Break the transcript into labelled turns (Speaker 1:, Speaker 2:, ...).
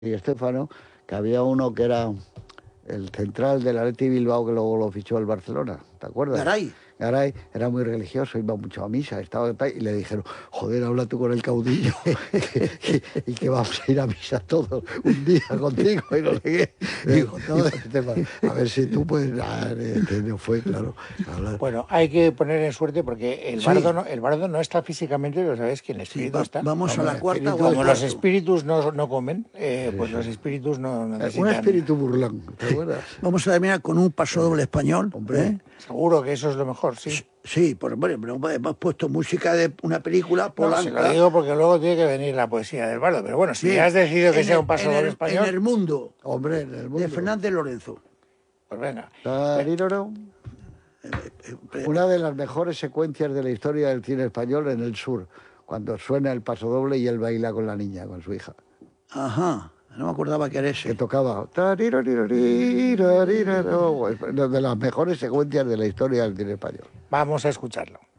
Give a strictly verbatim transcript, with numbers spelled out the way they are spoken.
Speaker 1: y Estéfano, que había uno que era el central del Athletic Bilbao que luego lo fichó el Barcelona, ¿te acuerdas?
Speaker 2: Garay.
Speaker 1: Garay era muy religioso, iba mucho a misa, estaba y le dijeron, joder, habla tú con el caudillo y, y que vamos a ir a misa todos un día contigo y no sé qué. Digo, no, Estefan, a ver si tú puedes dar, este, no fue, claro. Hablar.
Speaker 3: Bueno, hay que poner en suerte porque el, sí. bardo, no, el bardo no está físicamente, pero sabes que el espíritu sí, va, está.
Speaker 2: Vamos
Speaker 3: Como
Speaker 2: a la cuarta
Speaker 3: espíritu,
Speaker 2: o al
Speaker 3: Como
Speaker 2: cuarto.
Speaker 3: los espíritus no, no comen, eh,
Speaker 1: sí,
Speaker 3: pues
Speaker 1: sí.
Speaker 3: los espíritus no necesitan...
Speaker 1: Un espíritu burlón, ¿te acuerdas?
Speaker 2: Vamos a terminar con un paso doble español.
Speaker 1: Hombre,
Speaker 2: ¿eh?
Speaker 3: Seguro que eso es lo mejor, sí.
Speaker 2: Sí, por bueno, hemos puesto música de una película polanca.
Speaker 3: No, se lo digo porque luego tiene que venir la poesía del bardo, pero bueno, si Bien, has decidido que sea un paso doble español...
Speaker 2: En el mundo,
Speaker 1: hombre, en el mundo.
Speaker 2: De Fernández Lorenzo.
Speaker 3: Pues venga.
Speaker 1: Una de las mejores secuencias de la historia del cine español en el sur, cuando suena el paso doble y él baila con la niña, con su hija.
Speaker 2: Ajá, no me acordaba que era ese.
Speaker 1: Que tocaba. De las mejores secuencias de la historia del cine español.
Speaker 3: Vamos a escucharlo.